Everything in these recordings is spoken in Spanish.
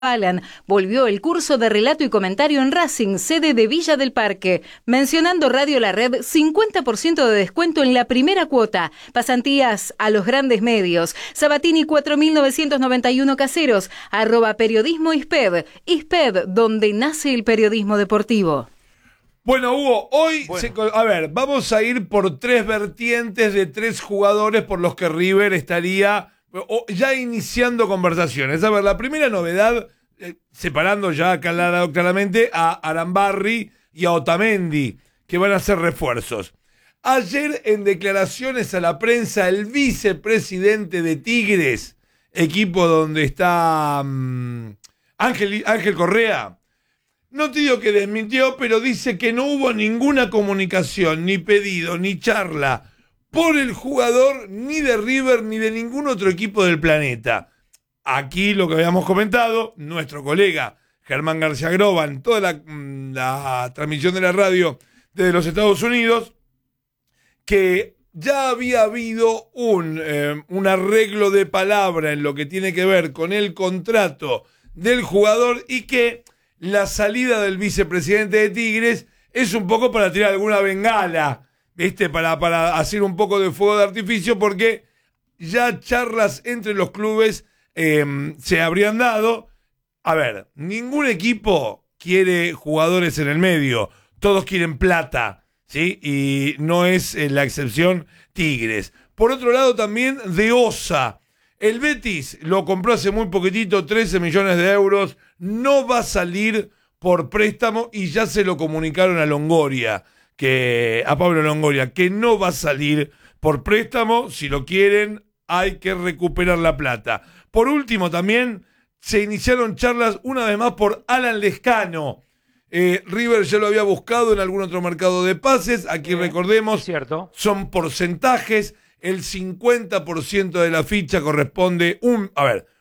Alan, volvió el curso de relato y comentario en Racing, sede de Villa del Parque. Mencionando Radio La Red, 50% de descuento en la primera cuota. Pasantías a los grandes medios. Sabatini 4991 Caseros, @periodismo ISPED. ISPED, donde nace el periodismo deportivo. Bueno, Hugo, hoy, vamos a ir por tres vertientes de tres jugadores por los que River estaría ya iniciando conversaciones. A ver, la primera novedad, separando ya claramente a Arambarri y a Otamendi, que van a ser refuerzos. Ayer, en declaraciones a la prensa, el vicepresidente de Tigres, equipo donde está Ángel Correa, no te digo que desmintió, pero dice que no hubo ninguna comunicación, ni pedido, ni charla por el jugador, ni de River, ni de ningún otro equipo del planeta. Aquí lo que habíamos comentado, nuestro colega Germán García Groba, en toda la transmisión de la radio desde los Estados Unidos, que ya había habido un arreglo de palabra en lo que tiene que ver con el contrato del jugador y que la salida del vicepresidente de Tigres es un poco para tirar alguna bengala, para hacer un poco de fuego de artificio, porque ya charlas entre los clubes se habrían dado. A ver, ningún equipo quiere jugadores en el medio, todos quieren plata, ¿sí? Y no es la excepción Tigres. Por otro lado también de Osa. El Betis lo compró hace muy poquitito, 13 millones de euros, no va a salir por préstamo y ya se lo comunicaron a Longoria, a Pablo Longoria, que no va a salir por préstamo. Si lo quieren, hay que recuperar la plata. Por último, también se iniciaron charlas una vez más por Alan Lescano. River ya lo había buscado en algún otro mercado de pases. Aquí recordemos, son porcentajes. El 50% de la ficha corresponde, un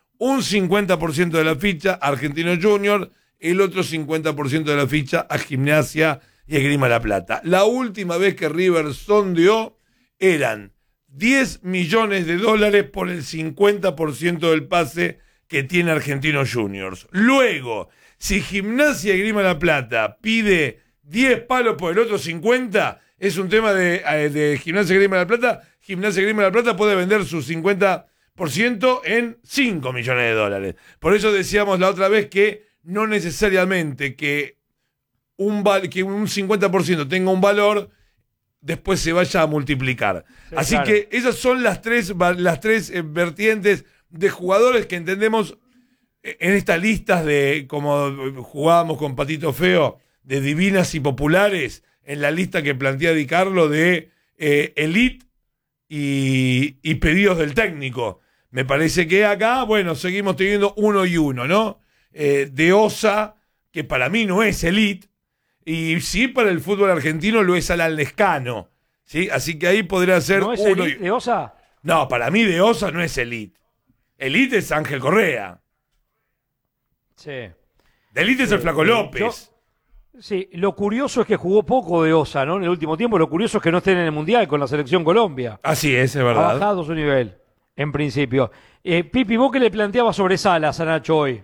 50% de la ficha a Argentino Junior, el otro 50% de la ficha a Gimnasia y Esgrima La Plata. La última vez que River sondeó eran $10 millones por el 50% del pase que tiene Argentino Juniors. Luego, si Gimnasia y Esgrima La Plata pide 10 palos por el otro 50, es un tema de Gimnasia y Esgrima La Plata. Gimnasia y Esgrima La Plata puede vender su 50% en $5 millones. Por eso decíamos la otra vez que no necesariamente que un 50% tenga un valor, después se vaya a multiplicar. Sí, así claro. Que esas son las tres vertientes de jugadores que entendemos en estas listas de, como jugábamos con Patito Feo, de divinas y populares, en la lista que plantea Di Carlo de elite y pedidos del técnico. Me parece que acá, seguimos teniendo uno y uno, ¿no? De Osa, que para mí no es elite, y sí para el fútbol argentino lo es Alan Lescano, ¿sí? Así que ahí podría ser ¿No es uno elite de Osa? No, para mí de Osa no es elite. Elite es Ángel Correa. Sí. De elite es el Flaco López. Sí, lo curioso es que jugó poco de Osa, ¿no? En el último tiempo, lo curioso es que no estén en el Mundial con la selección Colombia. Así es verdad. Ha bajado su nivel, en principio. Pipi, ¿vos qué le planteabas sobre Salas a Nacho hoy?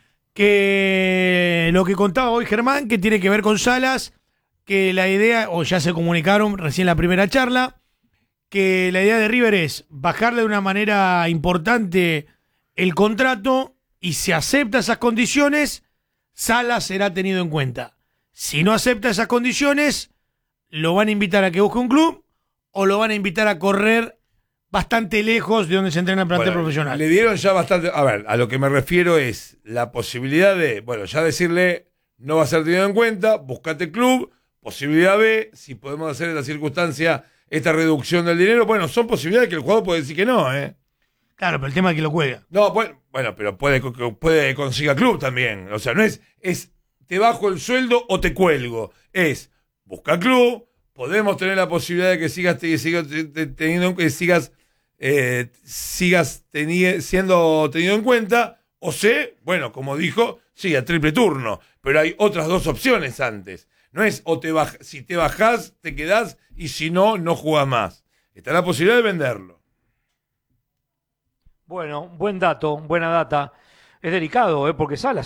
Que lo que contaba hoy Germán, que tiene que ver con Salas, que la idea, o ya se comunicaron recién la primera charla, que la idea de River es bajarle de una manera importante el contrato y si acepta esas condiciones, Salas será tenido en cuenta. Si no acepta esas condiciones, lo van a invitar a que busque un club o lo van a invitar a correr bastante lejos de donde se entrena el plantel profesional. Le dieron ya bastante. A ver, a lo que me refiero es la posibilidad de, ya decirle, no va a ser tenido en cuenta, buscate club, posibilidad B, si podemos hacer en la circunstancia esta reducción del dinero, son posibilidades que el jugador puede decir que no, ¿eh? Claro, pero el tema es que lo juega. No, pero puede consiga club también. O sea, no es te bajo el sueldo o te cuelgo. Es busca club, podemos tener la posibilidad de que sigas siendo tenido en cuenta, o como dijo, sí, a triple turno, pero hay otras dos opciones antes. No es si te bajás, te quedás, y si no, no jugás más. Está la posibilidad de venderlo. Bueno, buen dato, buena data. es delicado, porque Salas